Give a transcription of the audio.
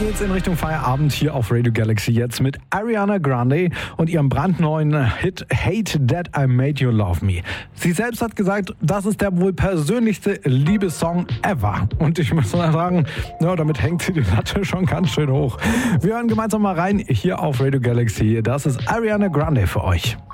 geht's in Richtung Feierabend hier auf Radio Galaxy jetzt mit Ariana Grande und ihrem brandneuen Hit Hate That I Made You Love Me. Sie selbst hat gesagt, das ist der wohl persönlichste Liebessong ever. Und ich muss mal sagen, ja, damit hängt sie die Latte schon ganz schön hoch. Wir hören gemeinsam mal rein hier auf Radio Galaxy. Das ist Ariana Grande für euch.